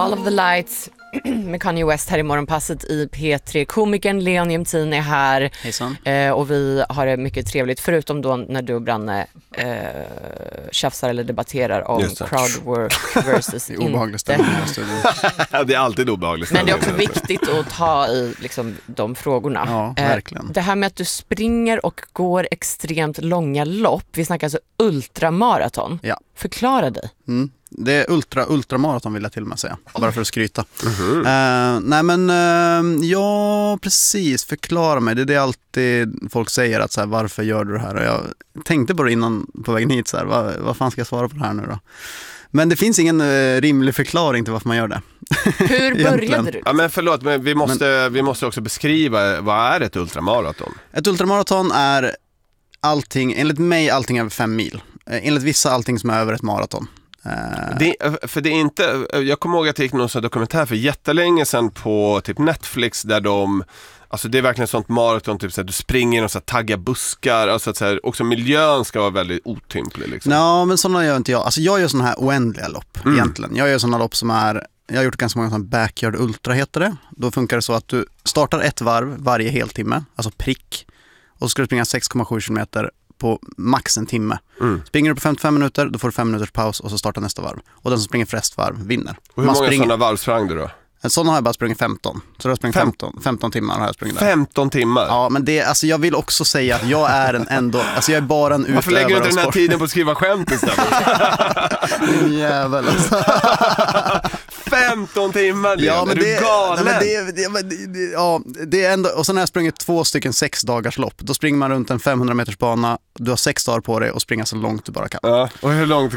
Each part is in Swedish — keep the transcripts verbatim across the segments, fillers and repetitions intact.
All of the Lights med Kanye West här i morgonpasset i P tre. Komikern Leon Jämtin är här. Hejsan. Eh, och vi har det mycket trevligt, förutom då när du och Branne eh, tjafsar eller debatterar om crowdwork versus inte. Obehagligt. Det är alltid obehagligt. Men det är också viktigt att ta i liksom, de frågorna. Ja, verkligen. Eh, det här med att du springer och går extremt långa lopp. Vi snackar alltså ultramaraton. Ja. Förklara dig. Mm. Det är ultra ultramaraton vill jag till och med säga. Bara för att skryta. Mm-hmm. uh, Nej men uh, ja, precis, förklara mig. Det är det alltid folk säger, att så här, varför gör du det här? Och jag tänkte på det innan på vägen hit, så här, vad, vad fan ska jag svara på det här nu då? Men det finns ingen uh, rimlig förklaring till varför man gör det. Hur började du? Ja, men förlåt, men vi måste, men, vi måste också beskriva, vad är ett ultramaraton? Ett ultramaraton är allting, enligt mig allting över fem mil. Enligt vissa allting som är över ett maraton. Det, för det är inte, jag kommer ihåg att jag gick någon sån dokumentär för jättelänge sedan på typ Netflix, där de, alltså det är verkligen sånt maraton, typ så att du springer och så taggar buskar, alltså att så här, också miljön ska vara väldigt otymplig liksom. Ja, men sådana gör inte jag. Alltså jag gör såna här oändliga lopp mm. egentligen. Jag gör såna lopp som är, jag har gjort ganska många sådana backyard ultra heter det. Då funkar det så att du startar ett varv varje heltimme, alltså prick, och så ska du springa sex komma sju kilometer på max en timme. Mm. Springer du på femtiofem minuter, då får du fem minuters paus och så startar nästa varv. Och den som springer flest varv vinner. Och hur Man många springer... sådana varv sprang du då? En sån har jag bara sprungit femton. Så jag har sprungit Fem... femton, femton timmar har jag sprungit där. femton timmar? Ja, men det, alltså jag vill också säga att jag är en ändå, alltså jag är bara en utövare. Varför lägger du inte den här tiden på att skriva skämt istället? Din jävel alltså. femton timmar, det, ja, men är det, du galen? Nej, men det, det, det, ja, det är ändå, och sen har jag sprungit två stycken sex dagars lopp. Då springer man runt en femhundra meters bana. Du har sex dagar på dig och springa så långt du bara kan. Ja, och hur långt?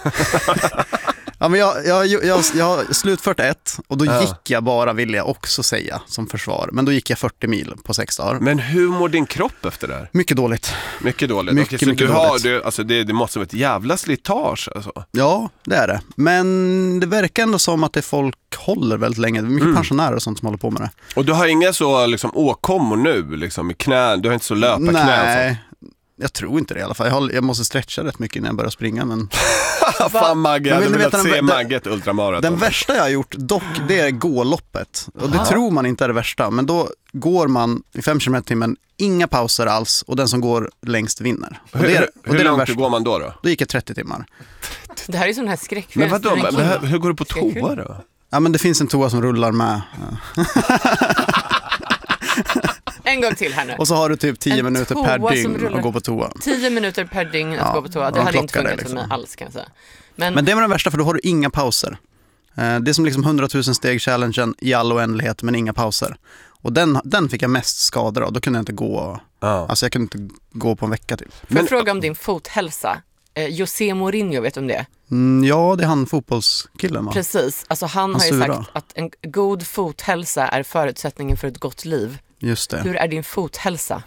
Ja, men jag, jag, jag, jag har slutfört ett och då ja. gick jag bara, vill jag också säga, som försvar. Men då gick jag fyrtio mil på sex dagar. Men hur mår din kropp efter det här? Mycket dåligt. Mycket dåligt? Mycket, Okej, så mycket du dåligt. har, du, alltså det, det måste vara ett jävla slitage alltså. Ja, det är det. Men det verkar ändå som att det folk håller väldigt länge. Det är mycket mm. pensionärer och sånt som håller på med det. Och du har inga så liksom åkommor nu, liksom i knä, du har inte så löpa knä? Nej, jag tror inte det i alla fall. Jag, har, jag måste stretcha rätt mycket innan jag börjar springa, men... Fan Magge, jag hade velat se den, Magge ett ultramaraton. Den värsta jag har gjort dock, det är gåloppet. Och det Aha. tror man inte är det värsta. Men då går man i fem kilometer timmen, inga pauser alls, och den som går längst vinner. Och hur det är, och hur det är långt går man då då? Då gick jag trettio timmar. Det här är sån här skräckfilm. Men vadå, men hur, hur går du på toa då? Ja, men det finns en toa som rullar med. Ja. En gång till här nu. Och så har du typ tio en minuter per dygn att gå på toa. Tio minuter per dygn att ja, gå på toa. Det hade inte funkat liksom. för mig alls, kan jag säga. Men... Men det var den värsta, för då har du inga pauser. Det är som liksom hundratusen steg challengen i all oändlighet, men inga pauser. Och den, den fick jag mest skador av. Då kunde jag inte gå. Ja. Alltså jag kunde inte gå på en vecka typ. Får jag fråga om din fothälsa? Eh, José Mourinho, vet du om det? Mm, ja, det är han fotbollskillen va? Precis, alltså han, han har ju sura. sagt att en god fothälsa är förutsättningen för ett gott liv. Just det. Hur är din fothälsa?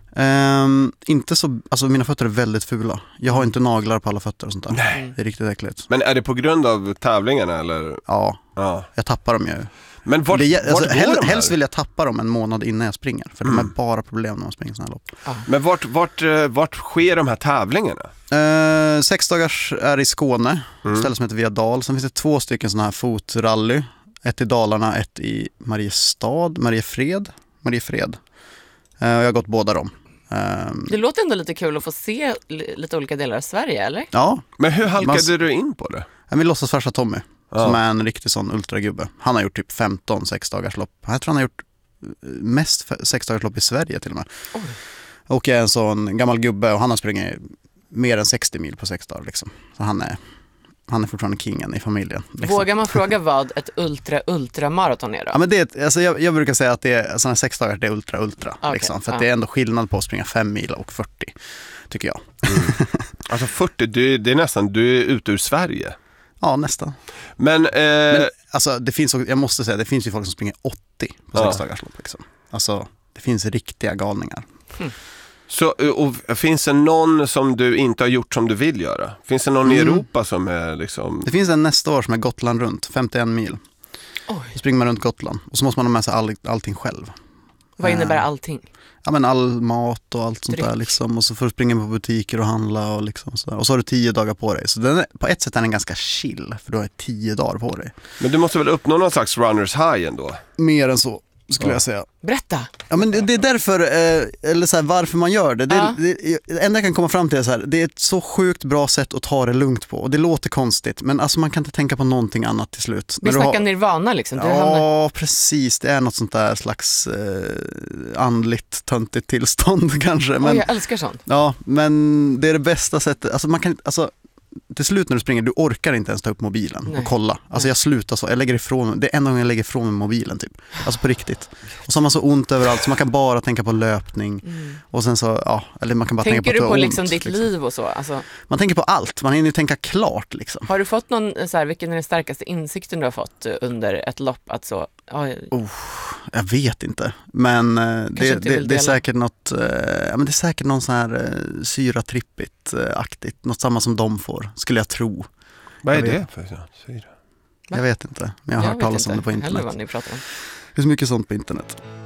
Um, inte så, alltså mina fötter är väldigt fula. Jag har inte naglar på alla fötter och sånt där. Nej. Det är riktigt äckligt. Men är det på grund av tävlingarna eller? Ja, ja. Jag tappar dem ju. Men vart, det, alltså, vart hel, de helst vill jag tappa dem en månad innan jag springer. För mm. de är bara problem när man springer såna här lopp. Ja. Men vart, vart, vart sker de här tävlingarna? Uh, sex dagars är i Skåne. Mm. Ställe som heter Viadal. Sen finns det två stycken såna här fotrally. Ett i Dalarna, ett i Mariestad. Mariefred. Mariefred. Uh, jag har gått båda dem. Um, det låter ändå lite kul att få se lite olika delar av Sverige, eller? Ja. Men hur halkade man, du in på det? Jag vill låtsas farsa Tommy. Ja. Som är en riktig sån ultragubbe. Han har gjort typ femton sexdagarslopp. Jag tror han har gjort mest sexdagarslopp i Sverige till och med. Oj. Och är en sån gammal gubbe och han har sprungit mer än sextio mil på sex dagar liksom. Så han är, han är fortfarande kingen i familjen. Liksom. Vågar man fråga vad ett ultra-ultra-maraton är då? Ja, men det är, alltså jag, jag brukar säga att det är såna sex dagar, det är ultra-ultra. Okay. Liksom, för att ja. det är ändå skillnad på att springa fem mil och fyrtio, tycker jag. Mm. Alltså fyrtio, du, det är nästan, du är ute ur Sverige. Ja, nästan. Men, eh... Men alltså, det finns, jag måste säga, det finns ju folk som springer åttio på sex ja. dagars lopp. Liksom. Alltså, det finns riktiga galningar. Mm. Så, och finns det någon som du inte har gjort som du vill göra? Finns det någon mm. i Europa som är liksom... Det finns en nästa år som är Gotland runt, femtioen mil. Oj. Då springer man runt Gotland och så måste man ha med sig all, allting själv. Vad innebär allting? Ja, men all mat och allt sånt Dryck. där liksom. Och så får du springa på butiker och handla och liksom så där. Och så har du tio dagar på dig. Så den är, på ett sätt är den ganska chill, för du har tio dagar på dig. Men du måste väl uppnå någon slags runners high ändå? Mer än så, skulle Ja. jag säga. Berätta! Ja, men det, det är därför, eh, eller så här, varför man gör det. Det, Ja. det, det enda jag kan komma fram till är så här, det är ett så sjukt bra sätt att ta det lugnt på. Och det låter konstigt, men alltså man kan inte tänka på någonting annat till slut. Vi När du snackar har- nirvana liksom. Du Ja, hamnar... precis. Det är något sånt där slags eh, andligt töntigt tillstånd kanske. Men, Oj, jag älskar sånt. ja, men det är det bästa sättet. Alltså man kan alltså, till slut när du springer, du orkar inte ens ta upp mobilen Nej. och kolla. Alltså Nej. jag slutar så, jag lägger ifrån, det är en gång jag lägger ifrån mig mobilen typ. Alltså på riktigt. Och så har man så ont överallt så man kan bara tänka på löpning. Mm. Och sen så, ja, eller man kan bara Tänker tänka på du att på det har liksom ont, ditt liksom. liv och så? Alltså, Man tänker på allt, man hinner ju tänka klart liksom. har du fått någon, så här, vilken är den starkaste insikten du har fått eh, under ett lopp? Att så, ja, Jag vet inte, men eh, det, inte det, vill det är dela. säkert något, eh, ja, men det är säkert någon sån här eh, syratrippigt-aktigt, något samma som de får, skulle jag tro. Vad är Jag det vet. för så? Syra? Jag vet inte, men jag har hört vet talas om inte det på heller internet. vad ni pratar om. Det finns mycket sånt på internet.